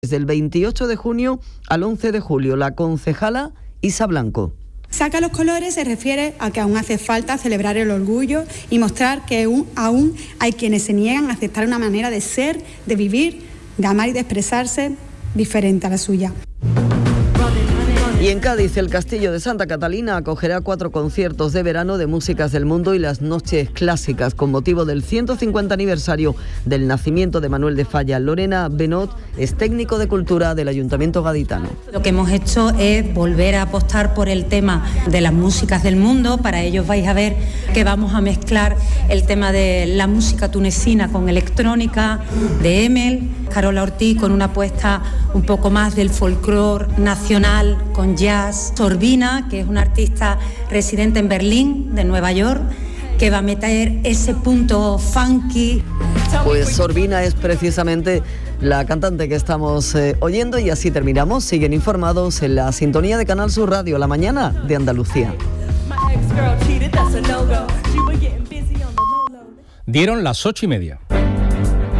Desde el 28 de junio al 11 de julio, la concejala Isa Blanco. Saca los colores se refiere a que aún hace falta celebrar el orgullo y mostrar que aún hay quienes se niegan a aceptar una manera de ser, de vivir, de amar y de expresarse diferente a la suya. Y en Cádiz, el Castillo de Santa Catalina acogerá 4 conciertos de verano de músicas del mundo y las noches clásicas con motivo del 150 aniversario del nacimiento de Manuel de Falla. Lorena Benot es técnico de cultura del Ayuntamiento gaditano. Lo que hemos hecho es volver a apostar por el tema de las músicas del mundo. Para ello vais a ver que vamos a mezclar el tema de la música tunecina con electrónica, de Emel, Carola Ortiz con una apuesta un poco más del folclore nacional con jazz, Sorbina, que es una artista residente en Berlín, de Nueva York, que va a meter ese punto funky. Pues Sorbina es precisamente la cantante que estamos oyendo y así terminamos. Siguen informados en la sintonía de Canal Sur Radio, la mañana de Andalucía. Dieron las 8:30.